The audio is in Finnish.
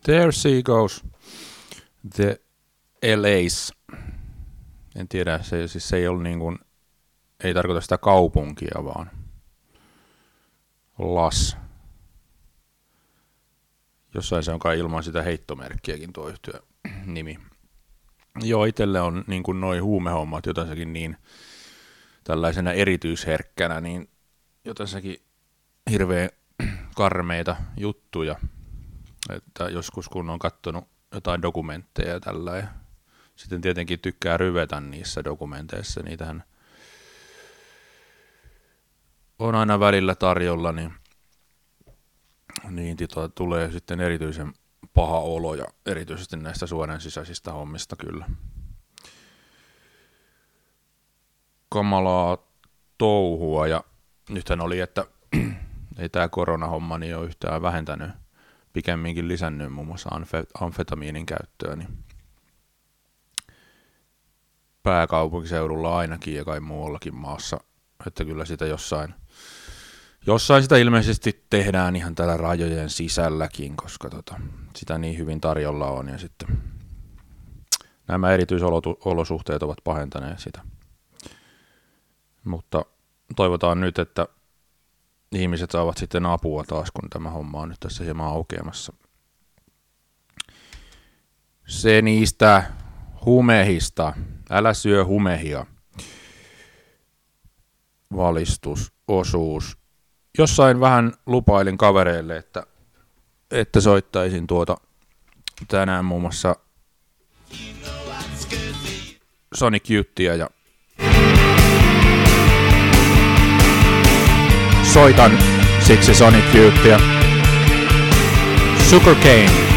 There She Goes, The LAs. En tiedä, se ei ole niin kuin, ei tarkoita sitä kaupunkia, vaan Las. Jossain se on kai ilman sitä heittomerkkiäkin tuo yhtyö nimi. Joo, itselle on niin kuin noi huumehommat jotensakin niin tällaisena erityisherkkänä, niin jotensakin hirveän karmeita juttuja. Että joskus kun on katsonut jotain dokumentteja ja tällä, sitten tietenkin tykkää ryvetä niissä dokumenteissa, niitähän on aina välillä tarjolla, niin tulee sitten erityisen paha olo ja erityisesti näistä suonen sisäisistä hommista kyllä. Kamalaa touhua ja nythän oli, että ei tämä koronahomma niin ole yhtään vähentänyt, pikemminkin lisännyt muun muassa amfetamiinin käyttöä, niin pääkaupunkiseudulla ainakin ja kai muuallakin maassa, että kyllä sitä jossain sitä ilmeisesti tehdään ihan täällä rajojen sisälläkin, koska sitä niin hyvin tarjolla on ja sitten nämä erityisolosuhteet ovat pahentaneet sitä. Mutta toivotaan nyt, että ihmiset saavat sitten apua taas, kun tämä homma on nyt tässä hieman aukeamassa. Se niistä humehista. Älä syö humehia. Valistusosuus. Jossain vähän lupailin kavereille, että soittaisin tänään muun muassa Sonic Youthia ja soitan siksi Sonic Youthia. Sugarcane.